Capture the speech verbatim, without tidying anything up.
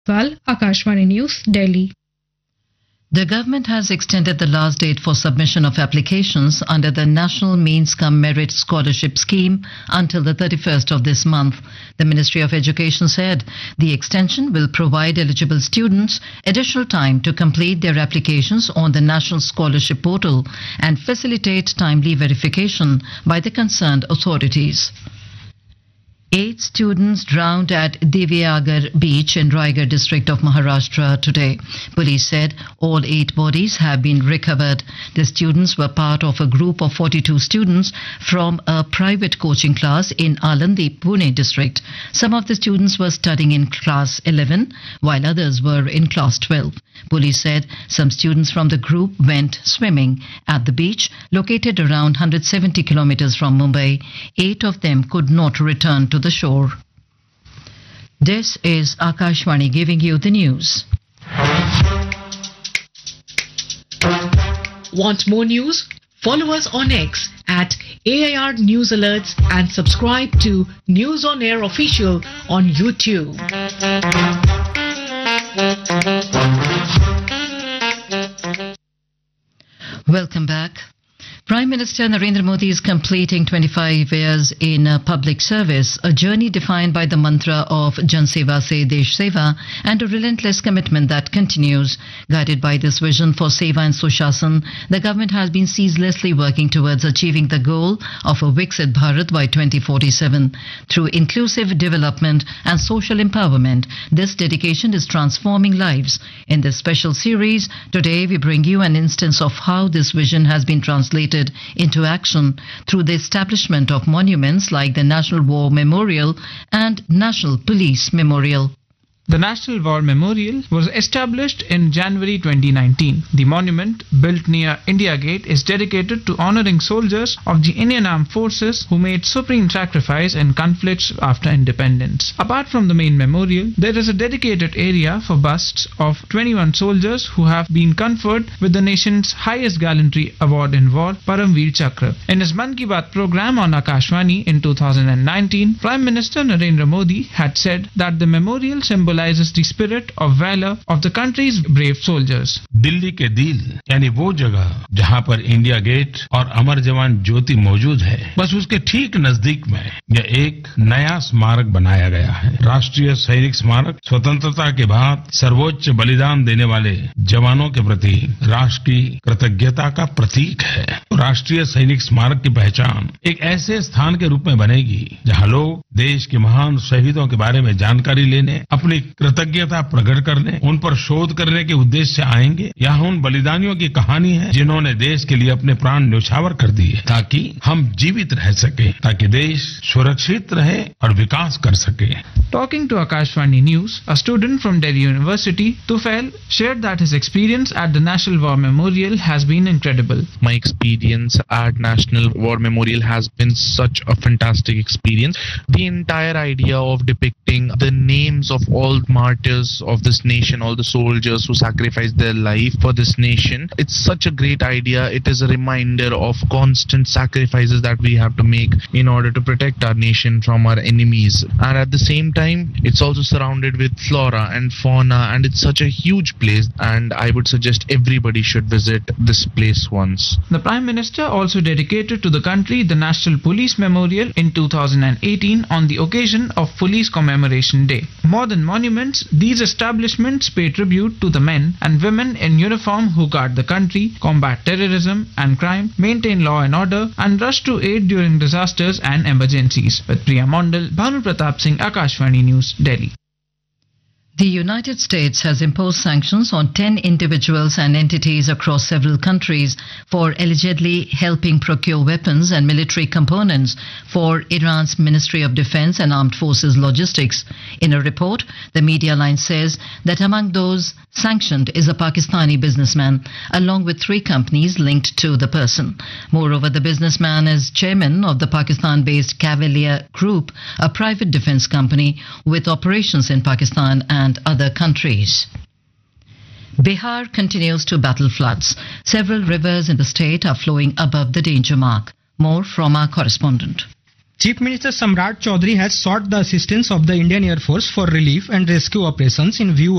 Val, Akashvani News, Delhi. The government has extended the last date for submission of applications under the National Means Cum Merit Scholarship Scheme until the thirty-first of this month. The Ministry of Education said the extension will provide eligible students additional time to complete their applications on the National Scholarship Portal and facilitate timely verification by the concerned authorities. Eight students drowned at Divyagar beach in Raigad district of Maharashtra today. Police said all eight bodies have been recovered. The students were part of a group of forty-two students from a private coaching class in Alandi, Pune district. Some of the students were studying in class eleven, while others were in class twelve. Police said some students from the group went swimming at the beach located around one hundred seventy kilometers from Mumbai. Eight of them could not return to the shore. This is Akashvani giving you the news. Want more news? Follow us on X at A I R News Alerts and subscribe to News on Air Official on YouTube. Welcome back. Prime Minister Narendra Modi is completing twenty-five years in uh, public service, a journey defined by the mantra of Jan Seva Se Desh Seva and a relentless commitment that continues. Guided by this vision for Seva and Sushasana, the government has been ceaselessly working towards achieving the goal of a Viksit Bharat by twenty forty-seven. Through inclusive development and social empowerment, this dedication is transforming lives. In this special series, today we bring you an instance of how this vision has been translated into action through the establishment of monuments like the National War Memorial and National Police Memorial. The National War Memorial was established in January twenty nineteen. The monument, built near India Gate, is dedicated to honoring soldiers of the Indian Armed Forces who made supreme sacrifice in conflicts after independence. Apart from the main memorial, there is a dedicated area for busts of twenty-one soldiers who have been conferred with the nation's highest gallantry award in war, Paramveer Chakra. In his Mann Ki Baat program on Akashvani in two thousand nineteen, Prime Minister Narendra Modi had said that the memorial symbolizes the spirit of valor of the country's brave soldiers. Delhi के दिल यानी वो जगह जहां पर India gate और अमर जवान ज्योति मौजूद है, बस उसके ठीक नजदीक में यह एक नया स्मारक बनाया गया है। राष्ट्रीय सैनिक स्मारक स्वतंत्रता के बाद सर्वोच्च बलिदान देने वाले जवानों के प्रति राष्ट्र की कृतज्ञता का प्रतीक है। राष्ट्रीय सैनिक स्मारक की पहचान एक ऐसे स्थान के रूप में बनेगी जहां लोग देश के महान शहीदों के बारे में जानकारी लेने, अपनी कृतज्ञता प्रकट करने, उन पर शोध करने के उद्देश्य से आएंगे। यहाँ उन बलिदानियों की कहानी है जिन्होंने देश के लिए अपने प्राण न्यौछावर कर दिए ताकि हम जीवित रह सके, ताकि देश सुरक्षित रहे और विकास कर सके। Talking to Akashvani News, a student from Delhi University, Tufail, shared that his experience at the National War Memorial has been incredible. My experience at National War Memorial has been such a fantastic experience. The entire idea of depicting the names of all martyrs of this nation, all the soldiers who sacrificed their life for this nation, it's such a great idea. It is a reminder of constant sacrifices that we have to make in order to protect our nation from our enemies. And at the same time, it's also surrounded with flora and fauna, and it's such a huge place, and I would suggest everybody should visit this place once. The Prime Minister also dedicated to the country the National Police Memorial in two thousand eighteen on the occasion of Police Commemoration Day. More than monuments, these establishments pay tribute to the men and women in uniform who guard the country, combat terrorism and crime, maintain law and order, and rush to aid during disasters and emergencies. With Priya Mondal, Bhanu Pratap Singh, Akashvani News, Delhi. The United States has imposed sanctions on ten individuals and entities across several countries for allegedly helping procure weapons and military components for Iran's Ministry of Defense and Armed Forces Logistics. In a report, the media line says that among those sanctioned is a Pakistani businessman, along with three companies linked to the person. Moreover, the businessman is chairman of the Pakistan-based Cavalier Group, a private defense company with operations in Pakistan and other countries. Bihar continues to battle floods. Several rivers in the state are flowing above the danger mark. More from our correspondent. Chief Minister Samrat Chaudhary has sought the assistance of the Indian Air Force for relief and rescue operations in view